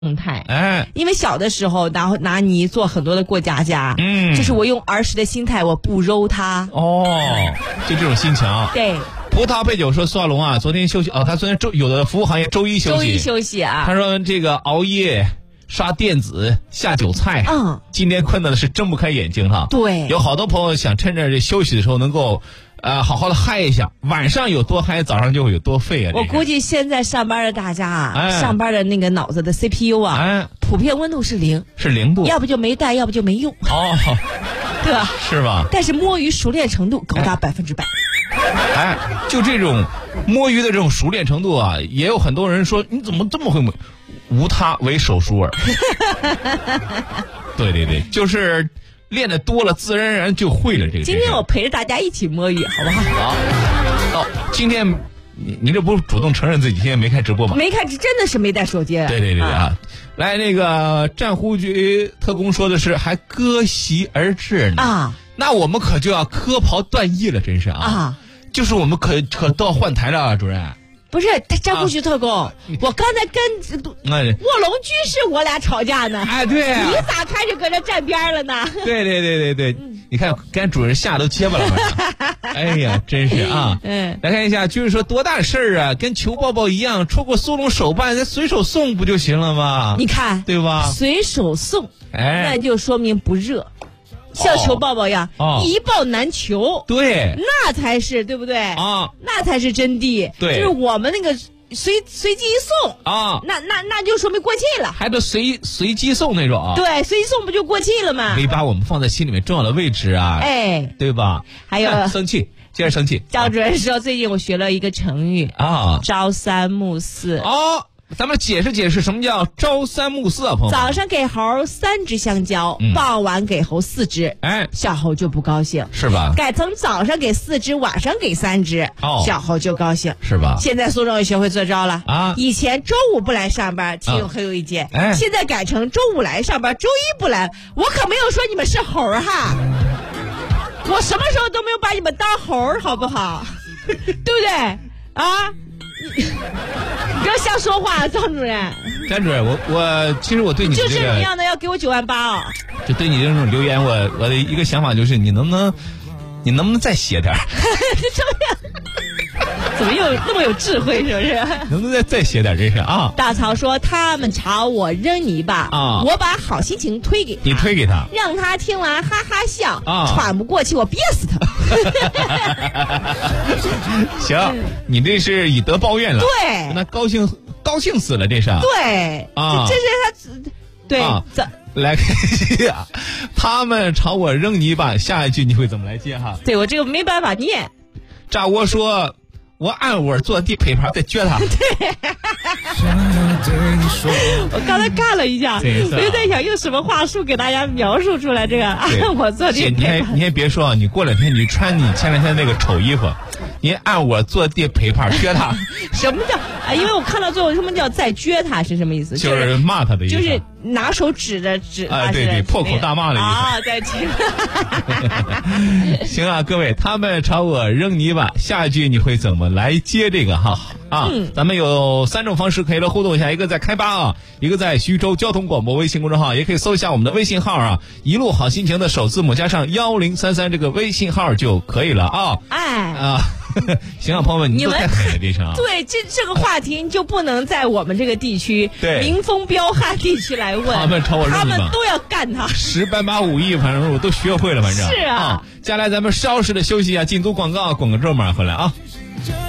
状态。因为小的时候拿泥做很多的过家家，这是我用儿时的心态，我不揉它。 就这种心情。 对。 葡萄配酒说苏亚龙啊，昨天休息他昨天有的服务行业周一休息啊。他说这个熬夜刷电子下酒菜，今天困的是睁不开眼睛哈。 对， 有好多朋友想趁着这休息的时候能够好好的嗨一下，晚上有多嗨，早上就会有多废啊。 我估计现在上班的大家上班的那个脑子的 CPU 普遍温度是0度，要不就没带，要不就没用。对吧？ 是吧？ 但是摸鱼熟练程度高达100%。 就这种摸鱼的这种熟练程度啊，也有很多人说你怎么这么会摸？无他为手熟耳。对，就是练得多了，自然而然就会了这个。 今天我陪着大家一起摸鱼，好不好？ 好。今天你这不是主动承认自己今天没开直播吗？ 没开，真的是没带手机。 对啊！来，那个战呼局特工说的是还割席而至呢那我们可就要磕袍断义了，真是就是我们可都要换台了，主任。 不是战呼局特工，我刚才跟卧龙居士我俩吵架呢。 对你咋开始搁这站边了呢？ 对，你看跟主任下都结巴了。哎呀，真是来看一下，就是说多大事儿啊，跟求抱抱一样，戳过苏龙手办，再随手送不就行了吗？ 你看对吧？ 随手送，那就说明不热。像求抱抱一样，一抱难求， 对， 那才是对不对？那才是真谛。 对， 就是我们那个随机一送那就说明过气了， 还得随机送那种。 对，随机送不就过气了吗？ 可以把我们放在心里面重要的位置对吧？ 还有生气，接着生气。 张主任说，最近我学了一个成语朝三暮四。 咱们解释什么叫朝三暮四啊，朋友们。 早上给猴3只香蕉，傍晚给猴4只，小猴就不高兴， 是吧？ 改成早上给4只，晚上给3只，小猴就高兴， 是吧？ 现在苏总也学会做招了以前周五不来上班，体育很有意见，现在改成周五来上班，周一不来。我可没有说你们是猴哈，我什么时候都没有把你们当猴，好不好？对不对你不要瞎说话，张主任。 张主任，我其实我对你就是这样的，要给我9万8 就对你这种留言，我的一个想法就是，你能不能再写点？ 怎么又那么有智慧，是不是？ 能不能再写点？真是大曹说他们朝我扔泥巴我把好心情推给他， 你推给他， 让他听完哈哈笑喘不过气，我憋死他。 行，你这是以德报怨了。 对， 那高兴死了，这是。 对这是他对来看一下，他们朝我扔泥巴，下一句你会怎么来接哈？ 对，我这个没办法念。 炸窝说，我按我坐地陪盘再撅他。 对，我刚才看了一下，我就在想用什么话术给大家描述出来这个按我坐地陪盘。 你还别说，你过两天你穿你前两天那个丑衣服，你按我坐地陪盘撅他。 什么叫因为我看到最后什么叫再撅他是什么意思？ 就是骂他的意思， 就是拿手指着对，破口大骂的意思再撅。 行啊，各位，他们朝我扔泥巴，下一句你会怎么来接这个哈？咱们有3种方式可以来互动一下，一个在开巴一个在徐州交通广播微信公众号，也可以搜一下我们的微信号一路好心情的首字母加上1033这个微信号就可以了行啊，朋友们，你都太狠了，这是对，这个话题就不能在我们这个地区民风彪悍地区来问， 他们朝我扔泥巴， 他们都要干他 ，10班85亿，反正我都学会了，反正是接下来咱们稍事的休息一下，进组广告，广告之后马上回来